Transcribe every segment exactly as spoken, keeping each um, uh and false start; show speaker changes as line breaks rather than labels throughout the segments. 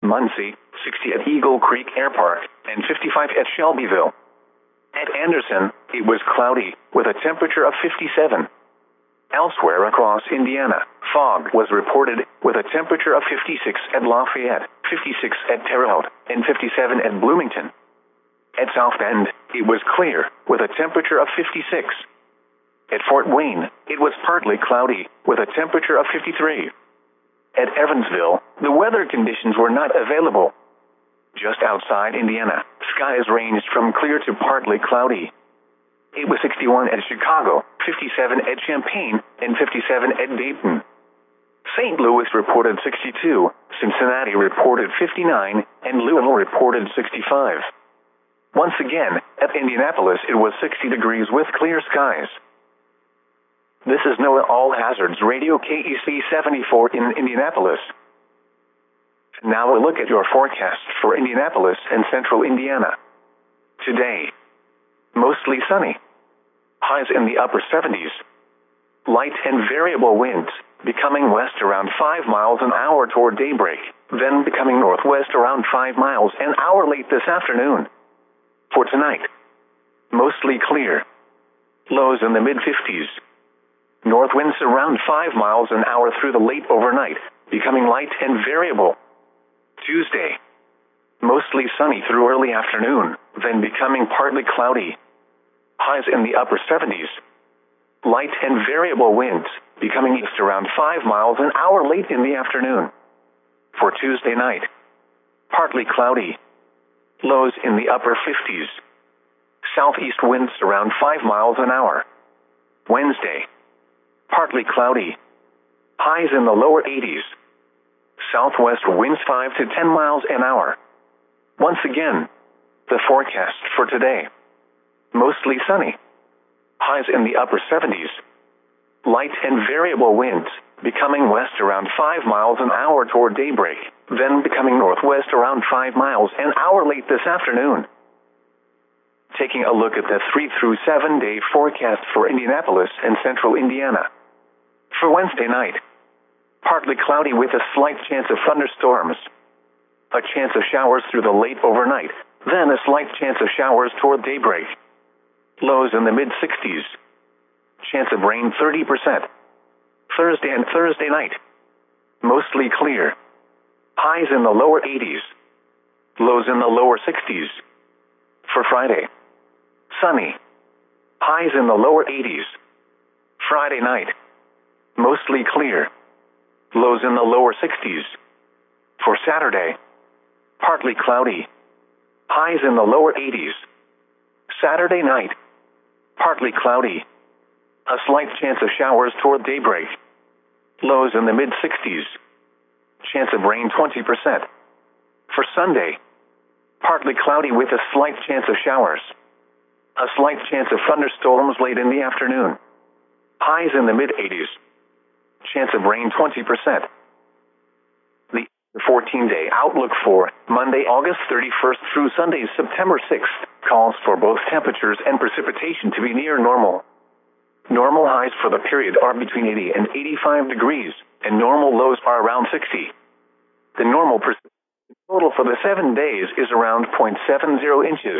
Muncie, sixty at Eagle Creek Air Park, and fifty-five at Shelbyville. At Anderson, it was cloudy, with a temperature of fifty-seven. Elsewhere across Indiana, fog was reported, with a temperature of fifty-six at Lafayette, fifty-six at Terre Haute, and fifty-seven at Bloomington. At South Bend, it was clear, with a temperature of fifty-six. At Fort Wayne, it was partly cloudy, with a temperature of fifty-three. At Evansville, the weather conditions were not available. Just outside Indiana, skies ranged from clear to partly cloudy. It was sixty-one at Chicago, fifty-seven at Champaign, and fifty-seven at Dayton. Saint Louis reported sixty-two, Cincinnati reported fifty-nine, and Louisville reported sixty-five. Once again, at Indianapolis it was sixty degrees with clear skies. This is NOAA All Hazards Radio K E C seventy-four in Indianapolis. Now a look at your forecast for Indianapolis and central Indiana. Today, mostly sunny. Highs in the upper seventies. Light and variable winds, becoming west around five miles an hour toward daybreak, then becoming northwest around five miles an hour late this afternoon. For tonight, mostly clear. Lows in the mid-fifties. North winds around five miles an hour through the late overnight, becoming light and variable. Tuesday, mostly sunny through early afternoon, then becoming partly cloudy. Highs in the upper seventies. Light and variable winds, becoming east around five miles an hour late in the afternoon. For Tuesday night, partly cloudy. Lows in the upper fifties. Southeast winds around five miles an hour. Wednesday, partly cloudy. Highs in the lower eighties. Southwest winds five to ten miles an hour. Once again, the forecast for today. Mostly sunny. Highs in the upper seventies. Light and variable winds, becoming west around five miles an hour toward daybreak, then becoming northwest around five miles an hour late this afternoon. Taking a look at the three through seven day forecast for Indianapolis and central Indiana. For Wednesday night, partly cloudy with a slight chance of thunderstorms. A chance of showers through the late overnight, then a slight chance of showers toward daybreak. Lows in the mid-sixties. Chance of rain thirty percent. Thursday and Thursday night, mostly clear. Highs in the lower eighties. Lows in the lower sixties. For Friday, sunny. Highs in the lower eighties. Friday night, mostly clear. Lows in the lower sixties. For Saturday, partly cloudy. Highs in the lower eighties. Saturday night, partly cloudy. A slight chance of showers toward daybreak. Lows in the mid-sixties. Chance of rain twenty percent. For Sunday, partly cloudy with a slight chance of showers. A slight chance of thunderstorms late in the afternoon. Highs in the mid-eighties. Chance of rain twenty percent. The fourteen day outlook for Monday, August thirty-first through Sunday, September sixth, calls for both temperatures and precipitation to be near normal. Normal highs for the period are between eighty and eighty-five degrees, and normal lows are around sixty. The normal precipitation total for the seven days is around zero point seven zero inches.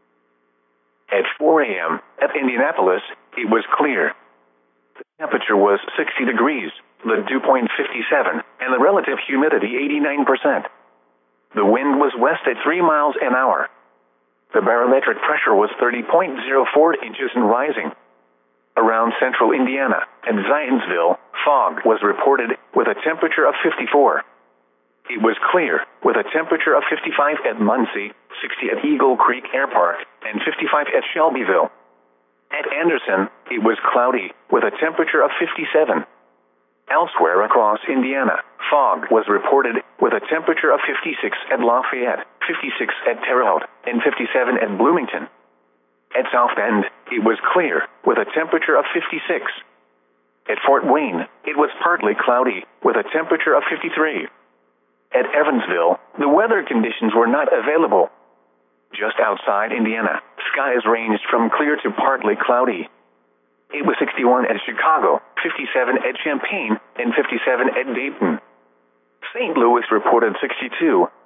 At four a m at Indianapolis, it was clear. The temperature was sixty degrees, the dew point fifty-seven, and the relative humidity eighty-nine percent. The wind was west at three miles an hour. The barometric pressure was thirty point zero four inches and rising. Around central Indiana and Zionsville, fog was reported with a temperature of fifty-four. It was clear, with a temperature of fifty-five at Muncie, sixty at Eagle Creek Air Park, and fifty-five at Shelbyville. At Anderson, it was cloudy, with a temperature of fifty-seven. Elsewhere across Indiana, fog was reported with a temperature of fifty-six at Lafayette, fifty-six at Terre Haute, and fifty-seven at Bloomington. At South Bend, it was clear, with a temperature of fifty-six. At Fort Wayne, it was partly cloudy, with a temperature of fifty-three. At Evansville, the weather conditions were not available. Just outside Indiana, skies ranged from clear to partly cloudy. It was sixty-one at Chicago, fifty-seven at Champaign, and fifty-seven at Dayton. Saint Louis reported sixty-two,